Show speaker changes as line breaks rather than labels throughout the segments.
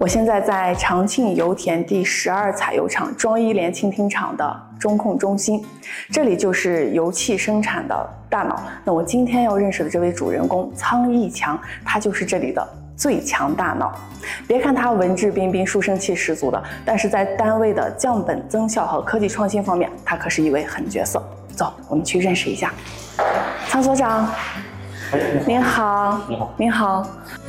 我现在在长庆油田第12采油厂庄一联倾听厂的中控中心，这里就是油气生产的大脑。那我今天要认识的这位主人公苍义强，他就是这里的最强大脑。别看他文质彬彬、书生气十足的，但是在单位的降本增效和科技创新方面，他可是一位狠角色。走，我们去认识一下。苍所长，您好。
你好。
您好。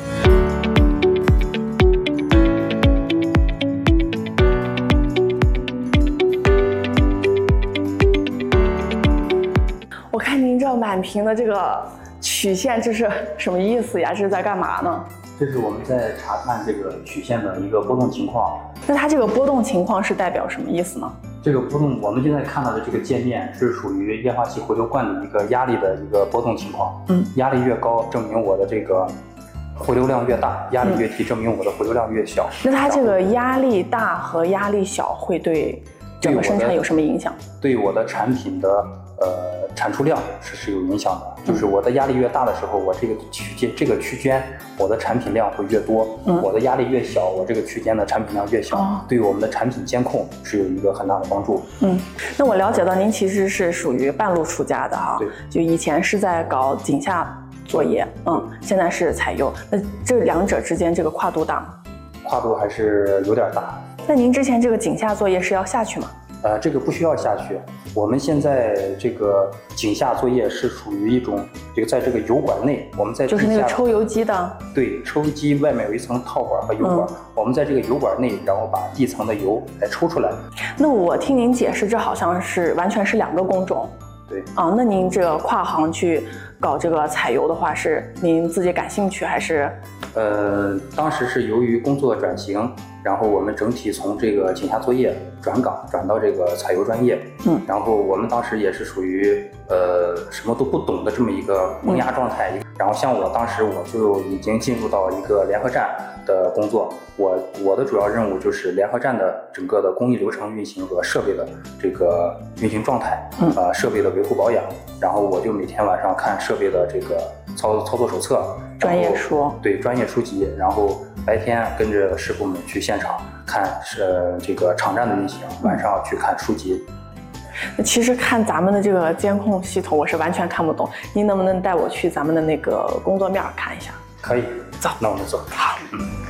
我看您这满屏的这个曲线，这是什么意思呀？这是在干嘛呢？
这是我们在查看这个曲线的一个波动情况。
那它这个波动情况是代表什么意思呢？
这个波动，我们现在看到的这个界面是属于液化气回流罐的一个压力的一个波动情况。压力越高，证明我的这个回流量越大；压力越低，证明我的回流量越小。
那它这个压力大和压力小会对整个生产有什么影响？
对我的产品的产出量是有影响的。就是我的压力越大的时候，我这个区间我的产品量会越多。我的压力越小，我这个区间的产品量越小。对于我们的产品监控是有一个很大的帮助。
那我了解到您其实是属于半路出家的哈。
对。
就以前是在搞井下作业，现在是采油。那这两者之间这个跨度大吗？
跨度还是有点大。
那您之前这个井下作业是要下去吗？
这个不需要下去。我们现在这个井下作业是属于一种在这个油管内，我们在
就是那个抽油机的。对，
抽油机外面有一层套管和油管，我们在这个油管内，然后把地层的油来抽出来。
那我听您解释，这好像是完全是两个工种。
对。
那您这个跨行去搞这个采油的话，是您自己感兴趣还是？
当时是由于工作转型，然后我们整体从这个井下作业转到这个采油专业。然后我们当时也是属于什么都不懂的这么一个萌芽状态。然后像我当时我就已经进入到一个联合站的工作，我的主要任务就是联合站的整个的工艺流程运行和设备的这个运行状态，设备的维护保养。然后我就每天晚上看设备的这个操作手册、
专业书，
对，专业书籍。然后白天跟着师傅们去现场看这个场站的运行，晚上去看书籍。
其实看咱们的这个监控系统，我是完全看不懂。您能不能带我去咱们的那个工作面看一下？
可以，
走，
那我们走。
好。